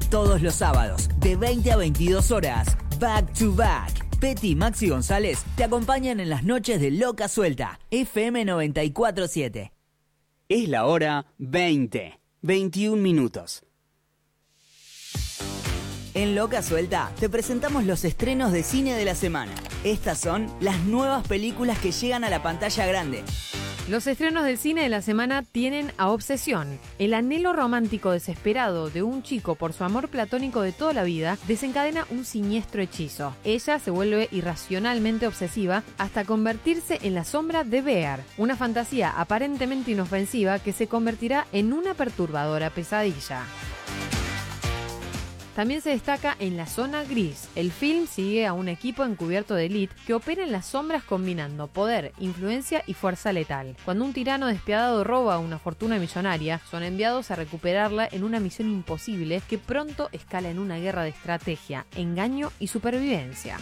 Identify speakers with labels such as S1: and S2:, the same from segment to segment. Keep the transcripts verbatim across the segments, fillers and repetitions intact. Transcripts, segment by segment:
S1: Todos los sábados, de veinte a veintidós horas, Back to Back. Petty y Maxi González te acompañan en las noches de Loca Suelta, F M noventa y cuatro punto siete.
S2: Es la hora veinte, veintiún minutos.
S1: En Loca Suelta te presentamos los estrenos de cine de la semana. Estas son las nuevas películas que llegan a la pantalla grande.
S3: Los estrenos del cine de la semana tienen a Obsesión. El anhelo romántico desesperado de un chico por su amor platónico de toda la vida desencadena un siniestro hechizo. Ella se vuelve irracionalmente obsesiva hasta convertirse en la sombra de Bear, una fantasía aparentemente inofensiva que se convertirá en una perturbadora pesadilla. También se destaca En la zona gris. El film sigue a un equipo encubierto de élite que opera en las sombras combinando poder, influencia y fuerza letal. Cuando un tirano despiadado roba una fortuna millonaria, son enviados a recuperarla en una misión imposible que pronto escala en una guerra de estrategia, engaño y supervivencia.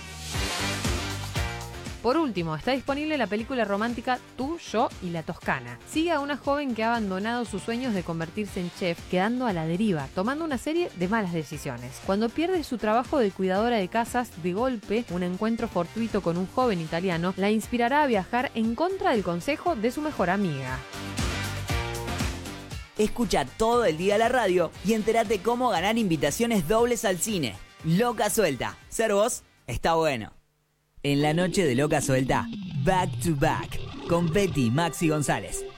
S3: Por último, está disponible la película romántica Tú, yo y la Toscana. Sigue a una joven que ha abandonado sus sueños de convertirse en chef, quedando a la deriva, tomando una serie de malas decisiones. Cuando pierde su trabajo de cuidadora de casas, de golpe, un encuentro fortuito con un joven italiano la inspirará a viajar en contra del consejo de su mejor amiga.
S1: Escucha todo el día la radio y entérate cómo ganar invitaciones dobles al cine. Loca Suelta. Ser vos está bueno. En la noche de Loca Suelta, Back to Back, con Petty y Maxi González.